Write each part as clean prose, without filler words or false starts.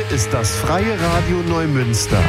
ist das Freie Radio Neumünster.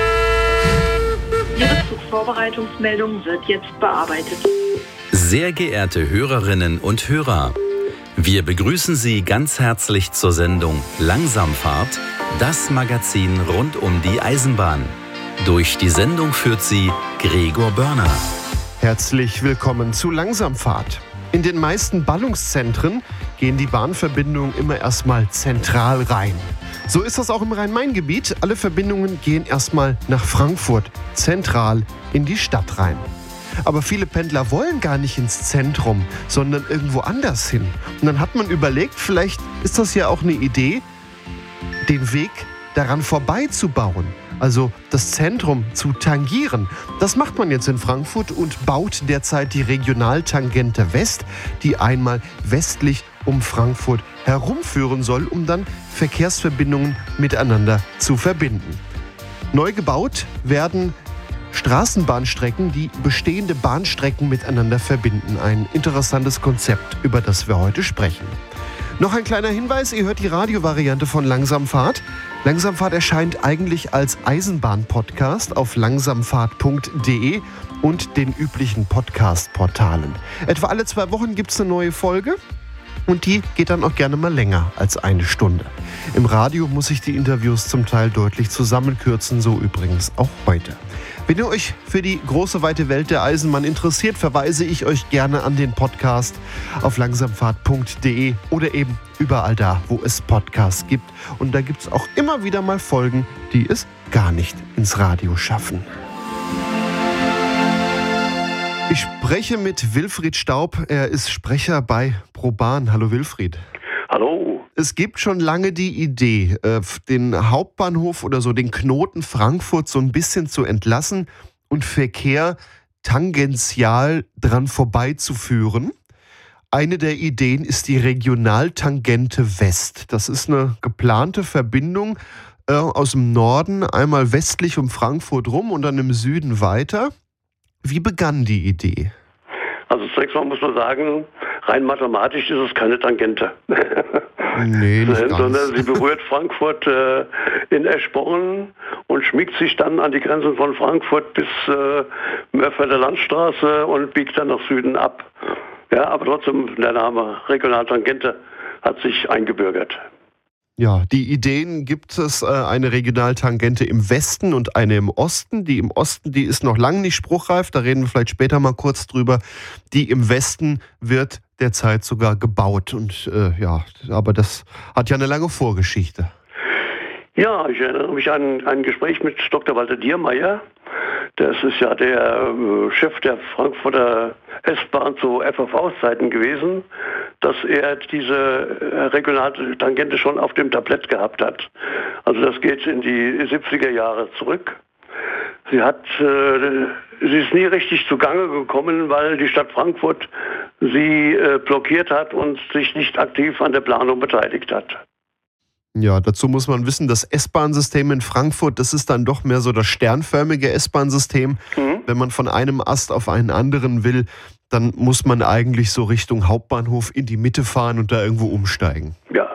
Ihre Zugvorbereitungsmeldung wird jetzt bearbeitet. Sehr geehrte Hörerinnen und Hörer, wir begrüßen Sie ganz herzlich zur Sendung Langsamfahrt, das Magazin rund um die Eisenbahn. Durch die Sendung führt Sie Gregor Börner. Herzlich willkommen zu Langsamfahrt. In den meisten Ballungszentren gehen die Bahnverbindungen immer erstmal zentral rein. So ist das auch im Rhein-Main-Gebiet. Alle Verbindungen gehen erstmal nach Frankfurt, zentral in die Stadt rein. Aber viele Pendler wollen gar nicht ins Zentrum, sondern irgendwo anders hin. Und dann hat man überlegt, vielleicht ist das ja auch eine Idee, den Weg daran vorbeizubauen. Also das Zentrum zu tangieren. Das macht man jetzt in Frankfurt und baut derzeit die Regionaltangente West, die einmal westlich um Frankfurt herumführen soll, um dann Verkehrsverbindungen miteinander zu verbinden. Neu gebaut werden Straßenbahnstrecken, die bestehende Bahnstrecken miteinander verbinden. Ein interessantes Konzept, über das wir heute sprechen. Noch ein kleiner Hinweis, ihr hört die Radiovariante von Langsamfahrt. Langsamfahrt erscheint eigentlich als Eisenbahn-Podcast auf langsamfahrt.de und den üblichen Podcast-Portalen. Etwa alle 2 Wochen gibt es eine neue Folge und die geht dann auch gerne mal länger als 1 Stunde. Im Radio muss ich die Interviews zum Teil deutlich zusammenkürzen, so übrigens auch heute. Wenn ihr euch für die große, weite Welt der Eisenbahn interessiert, verweise ich euch gerne an den Podcast auf langsamfahrt.de oder eben überall da, wo es Podcasts gibt. Und da gibt es auch immer wieder mal Folgen, die es gar nicht ins Radio schaffen. Ich spreche mit Wilfried Staub. Er ist Sprecher bei ProBahn. Hallo Wilfried. Hallo. Es gibt schon lange die Idee, den Hauptbahnhof oder so den Knoten Frankfurt so ein bisschen zu entlassen und Verkehr tangential dran vorbeizuführen. Eine der Ideen ist die Regionaltangente West. Das ist eine geplante Verbindung aus dem Norden, einmal westlich um Frankfurt rum und dann im Süden weiter. Wie begann die Idee? Also zunächst mal muss man sagen, rein mathematisch ist es keine Tangente. Nee, nicht ganz. Sondern sie berührt Frankfurt in Eschborn und schmiegt sich dann an die Grenzen von Frankfurt bis Mörfelder Landstraße und biegt dann nach Süden ab. Ja, aber trotzdem, der Name Regionaltangente hat sich eingebürgert. Ja, die Ideen gibt es, eine Regionaltangente im Westen und eine im Osten. Die im Osten, die ist noch lange nicht spruchreif, da reden wir vielleicht später mal kurz drüber. Die im Westen wird derzeit sogar gebaut und aber das hat ja eine lange Vorgeschichte. Ja, ich erinnere mich an ein Gespräch mit Dr. Walter Diermeier. Das ist ja der Chef der Frankfurter S-Bahn zu FAV-Zeiten gewesen, dass er diese Regionaltangente schon auf dem Tablett gehabt hat. Also das geht in die 70er Jahre zurück. Sie ist nie richtig zugange gekommen, weil die Stadt Frankfurt sie blockiert hat und sich nicht aktiv an der Planung beteiligt hat. Ja, dazu muss man wissen, das S-Bahn-System in Frankfurt, das ist dann doch mehr so das sternförmige S-Bahn-System. Wenn man von einem Ast auf einen anderen will, dann muss man eigentlich so Richtung Hauptbahnhof in die Mitte fahren und da irgendwo umsteigen. Ja.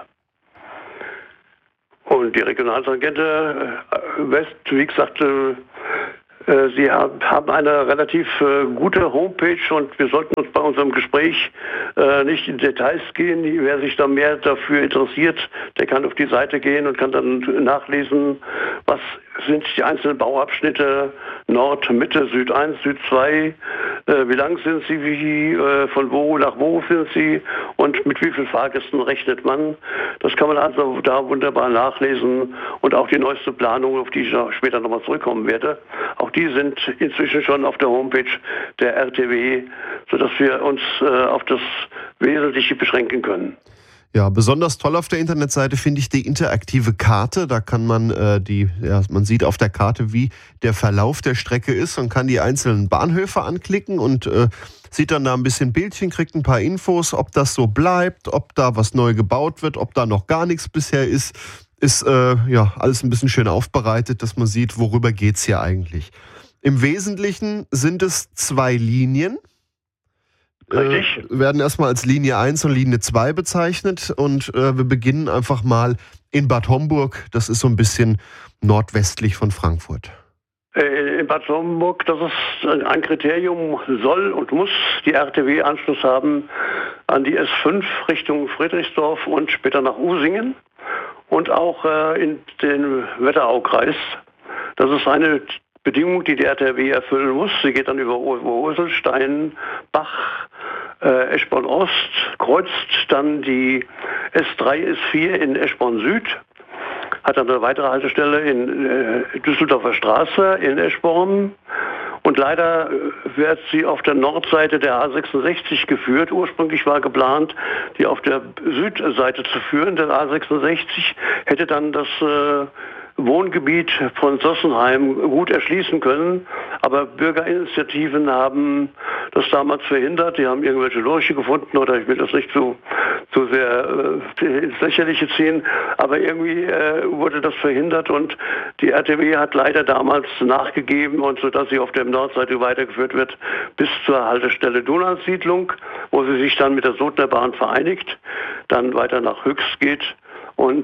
Und die Regionaltangente West, wie gesagt, Sie haben eine relativ gute Homepage und wir sollten uns bei unserem Gespräch nicht in Details gehen. Wer sich da mehr dafür interessiert, der kann auf die Seite gehen und kann dann nachlesen, was sind die einzelnen Bauabschnitte, Nord, Mitte, Süd 1, Süd 2, wie lang sind sie, von wo nach wo sind sie und mit wie vielen Fahrgästen rechnet man. Das kann man also da wunderbar nachlesen und auch die neueste Planung, auf die ich später nochmal zurückkommen werde, auch die sind inzwischen schon auf der Homepage der RTW, sodass wir uns auf das Wesentliche beschränken können. Ja, besonders toll auf der Internetseite finde ich die interaktive Karte. Da kann man man sieht auf der Karte, wie der Verlauf der Strecke ist und kann die einzelnen Bahnhöfe anklicken und sieht dann da ein bisschen Bildchen, kriegt ein paar Infos, ob das so bleibt, ob da was neu gebaut wird, ob da noch gar nichts bisher ist. Ist alles ein bisschen schön aufbereitet, dass man sieht, worüber geht's hier eigentlich. Im Wesentlichen sind es 2 Linien. Richtig. Werden erstmal als Linie 1 und Linie 2 bezeichnet und wir beginnen einfach mal in Bad Homburg. Das ist so ein bisschen nordwestlich von Frankfurt. In Bad Homburg, das ist ein Kriterium, soll und muss die RTW Anschluss haben an die S5 Richtung Friedrichsdorf und später nach Usingen und auch in den Wetteraukreis. Das ist eine Bedingung, die RTW erfüllen muss. Sie geht dann über Ursel, Stein, Bach, Eschborn-Ost, kreuzt dann die S3, S4 in Eschborn-Süd, hat dann eine weitere Haltestelle in Düsseldorfer Straße in Eschborn und leider wird sie auf der Nordseite der A66 geführt. Ursprünglich war geplant, die auf der Südseite zu führen. Der A66 hätte dann das Wohngebiet von Sossenheim gut erschließen können, aber Bürgerinitiativen haben das damals verhindert. Die haben irgendwelche Lurche gefunden oder ich will das nicht zu sehr ins Lächerliche ziehen, aber irgendwie wurde das verhindert und die RTW hat leider damals nachgegeben und sodass sie auf der Nordseite weitergeführt wird bis zur Haltestelle Donausiedlung, wo sie sich dann mit der Sodnerbahn vereinigt, dann weiter nach Höchst geht und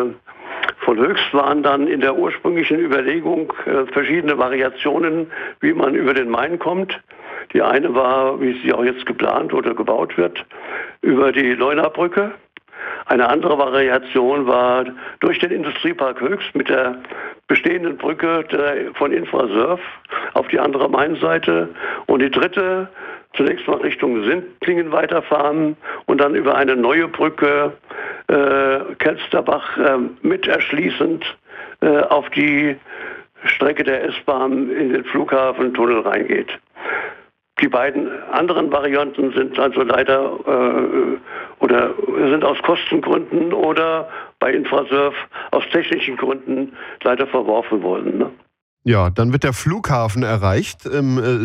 von Höchst waren dann in der ursprünglichen Überlegung verschiedene Variationen, wie man über den Main kommt. Die eine war, wie sie auch jetzt geplant oder gebaut wird, über die Leunabrücke. Eine andere Variation war durch den Industriepark Höchst mit der bestehenden Brücke von Infrasurf auf die andere Mainseite. Und die dritte, zunächst mal Richtung Sindlingen weiterfahren und dann über eine neue Brücke Kelsterbach mit erschließend auf die Strecke der S-Bahn in den Flughafentunnel reingeht. Die beiden anderen Varianten sind also leider oder sind aus Kostengründen oder bei Infrasurf aus technischen Gründen leider verworfen worden. Ne? Ja, dann wird der Flughafen erreicht im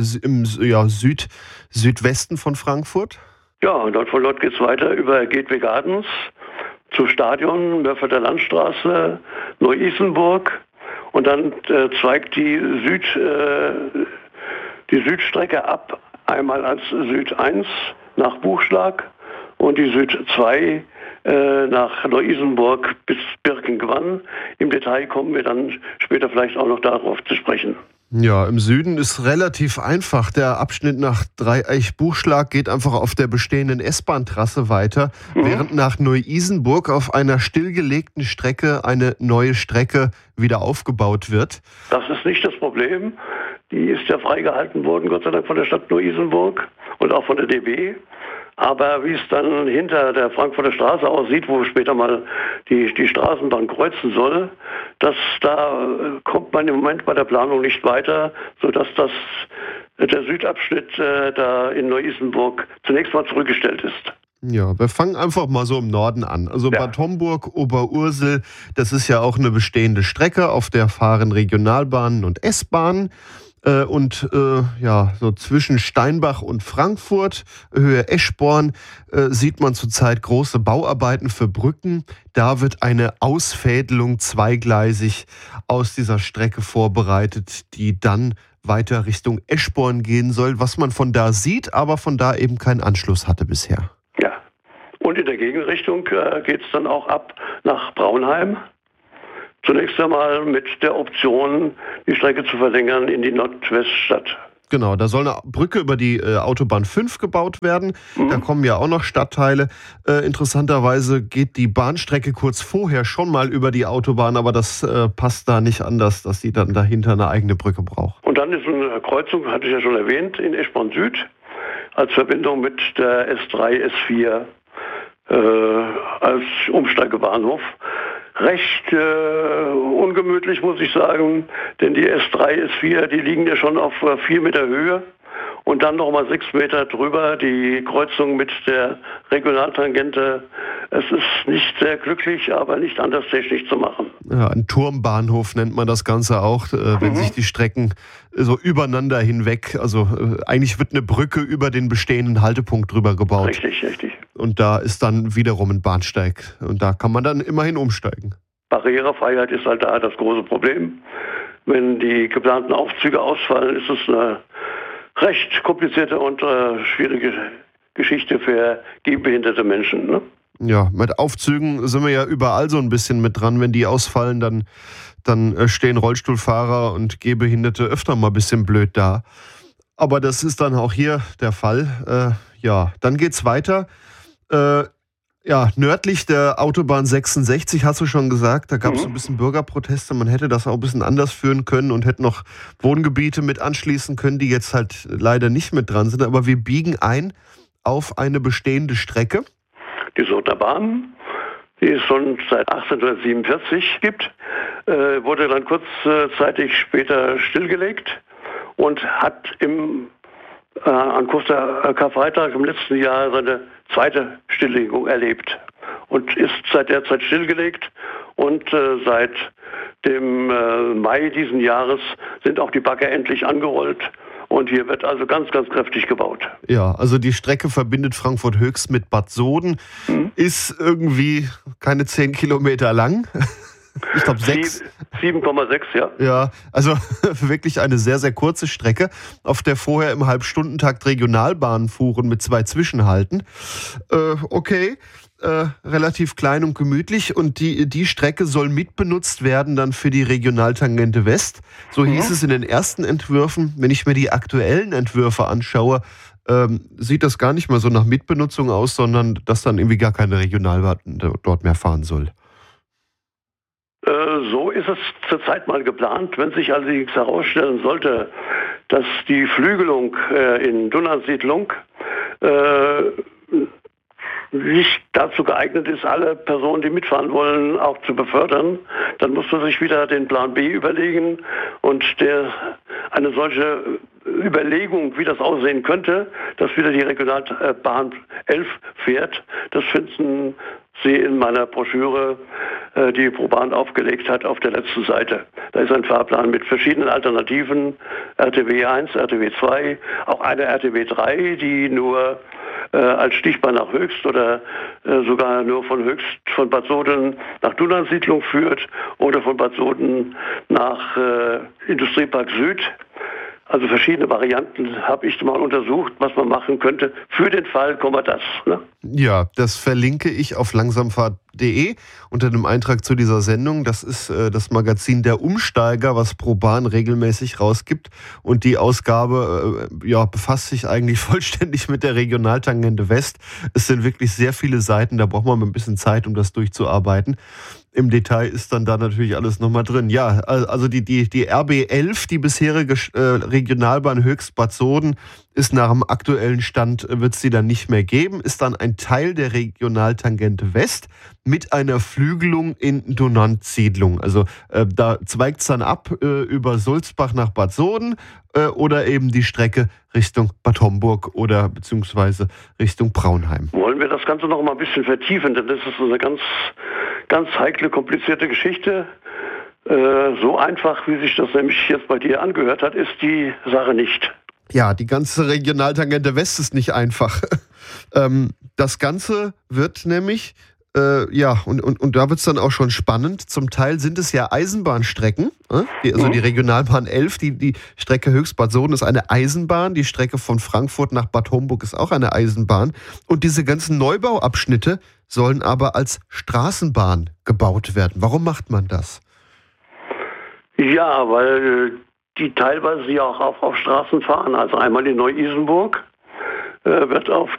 Südwesten von Frankfurt. Ja, und dann von dort geht es weiter über Gateway Gardens zum Stadion, Mörfelder Landstraße, Neu-Isenburg und dann zweigt die Südstrecke ab, einmal als Süd 1 nach Buchschlag und die Süd 2 nach Neu-Isenburg bis Birkenwann. Im Detail kommen wir dann später vielleicht auch noch darauf zu sprechen. Ja, im Süden ist relativ einfach. Der Abschnitt nach Dreieich-Buchschlag geht einfach auf der bestehenden S-Bahn-Trasse weiter, während nach Neu-Isenburg auf einer stillgelegten Strecke eine neue Strecke wieder aufgebaut wird. Das ist nicht das Problem. Die ist ja freigehalten worden, Gott sei Dank, von der Stadt Neu-Isenburg und auch von der DB. Aber wie es dann hinter der Frankfurter Straße aussieht, wo später mal die Straßenbahn kreuzen soll, da kommt man im Moment bei der Planung nicht weiter, sodass der Südabschnitt da in Neu-Isenburg zunächst mal zurückgestellt ist. Ja, wir fangen einfach mal so im Norden an. Also ja. Bad Homburg, Oberursel, das ist ja auch eine bestehende Strecke, auf der fahren Regionalbahnen und S-Bahnen. So zwischen Steinbach und Frankfurt, Höhe Eschborn, sieht man zurzeit große Bauarbeiten für Brücken. Da wird eine Ausfädelung zweigleisig aus dieser Strecke vorbereitet, die dann weiter Richtung Eschborn gehen soll, was man von da sieht, aber von da eben keinen Anschluss hatte bisher. Ja, und in der Gegenrichtung geht es dann auch ab nach Braunheim. Zunächst einmal mit der Option, die Strecke zu verlängern in die Nordweststadt. Genau, da soll eine Brücke über die Autobahn 5 gebaut werden. Da kommen ja auch noch Stadtteile. Interessanterweise geht die Bahnstrecke kurz vorher schon mal über die Autobahn, aber das passt da nicht anders, dass sie dann dahinter eine eigene Brücke braucht. Und dann ist eine Kreuzung, hatte ich ja schon erwähnt, in Eschborn Süd als Verbindung mit der S3, S4 als Umsteigebahnhof. Recht ungemütlich, muss ich sagen, denn die S3, S4, die liegen ja schon auf 4 Meter Höhe und dann nochmal 6 Meter drüber die Kreuzung mit der Regionaltangente. Es ist nicht sehr glücklich, aber nicht anders technisch zu machen. Ja, ein Turmbahnhof nennt man das Ganze auch, wenn sich die Strecken so übereinander hinweg, also eigentlich wird eine Brücke über den bestehenden Haltepunkt drüber gebaut. Richtig. Und da ist dann wiederum ein Bahnsteig und da kann man dann immerhin umsteigen. Barrierefreiheit ist halt da das große Problem. Wenn die geplanten Aufzüge ausfallen, ist es eine recht komplizierte und schwierige Geschichte für gehbehinderte Menschen. Ne? Ja, mit Aufzügen sind wir ja überall so ein bisschen mit dran. Wenn die ausfallen, dann stehen Rollstuhlfahrer und Gehbehinderte öfter mal ein bisschen blöd da. Aber das ist dann auch hier der Fall. Ja, dann geht's weiter. Ja, nördlich der Autobahn 66, hast du schon gesagt, da gab es so ein bisschen Bürgerproteste. Man hätte das auch ein bisschen anders führen können und hätte noch Wohngebiete mit anschließen können, die jetzt halt leider nicht mit dran sind. Aber wir biegen ein auf eine bestehende Strecke. Die Soterbahn, die es schon seit 1847 gibt, wurde dann kurzzeitig später stillgelegt und hat an kurz der Karfreitag im letzten Jahr seine zweite Stilllegung erlebt und ist seit der Zeit stillgelegt und seit dem Mai diesen Jahres sind auch die Bagger endlich angerollt und hier wird also ganz, ganz kräftig gebaut. Ja, also die Strecke verbindet Frankfurt Höchst mit Bad Soden, ist irgendwie keine 10 Kilometer lang. Ich glaube 6. 7,6, ja. Ja, also wirklich eine sehr, sehr kurze Strecke, auf der vorher im Halbstundentakt Regionalbahnen fuhren mit 2 Zwischenhalten. Okay, relativ klein und gemütlich und die Strecke soll mitbenutzt werden dann für die Regionaltangente West. So hieß es in den ersten Entwürfen. Wenn ich mir die aktuellen Entwürfe anschaue, sieht das gar nicht mal so nach Mitbenutzung aus, sondern dass dann irgendwie gar keine Regionalbahn dort mehr fahren soll. So ist es zurzeit mal geplant. Wenn sich allerdings herausstellen sollte, dass die Flügelung in Dunnansiedlung nicht dazu geeignet ist, alle Personen, die mitfahren wollen, auch zu befördern, dann muss man sich wieder den Plan B überlegen und eine solche Überlegung, wie das aussehen könnte, dass wieder die Regionalbahn 11 fährt, das finden Sie in meiner Broschüre, die ProBahn aufgelegt hat, auf der letzten Seite. Da ist ein Fahrplan mit verschiedenen Alternativen, RTW 1, RTW 2, auch eine RTW 3, die nur als Stichbahn nach Höchst oder sogar nur von Bad Soden nach Dunnansiedlung führt oder von Bad Soden nach Industriepark Süd. Also verschiedene Varianten habe ich mal untersucht, was man machen könnte. Für den Fall das. Ne? Ja, das verlinke ich auf langsamfahrt.de unter dem Eintrag zu dieser Sendung. Das ist das Magazin Der Umsteiger, was ProBahn regelmäßig rausgibt. Und die Ausgabe befasst sich eigentlich vollständig mit der Regionaltangente West. Es sind wirklich sehr viele Seiten, da braucht man ein bisschen Zeit, um das durchzuarbeiten. Im Detail ist dann da natürlich alles nochmal drin. Ja, also die RB11, die bisherige Regionalbahn Höchst Bad Soden, ist nach dem aktuellen Stand, wird es sie dann nicht mehr geben, ist dann ein Teil der Regionaltangente West mit einer Flügelung in Dunnansiedlung. Also da zweigt es dann ab über Sulzbach nach Bad Soden oder eben die Strecke Richtung Bad Homburg oder beziehungsweise Richtung Braunheim. Wollen wir das Ganze noch mal ein bisschen vertiefen, denn das ist eine ganz, ganz heikle, komplizierte Geschichte. So einfach, wie sich das nämlich jetzt bei dir angehört hat, ist die Sache nicht. Ja, die ganze Regionaltangente West ist nicht einfach. Das Ganze wird nämlich, und da wird es dann auch schon spannend. Zum Teil sind es ja Eisenbahnstrecken. Die Regionalbahn 11, die Strecke Höchst-Bad Soden ist eine Eisenbahn. Die Strecke von Frankfurt nach Bad Homburg ist auch eine Eisenbahn. Und diese ganzen Neubauabschnitte sollen aber als Straßenbahn gebaut werden. Warum macht man das? Ja, weil die teilweise ja auch auf Straßen fahren. Also einmal in Neu-Isenburg wird auf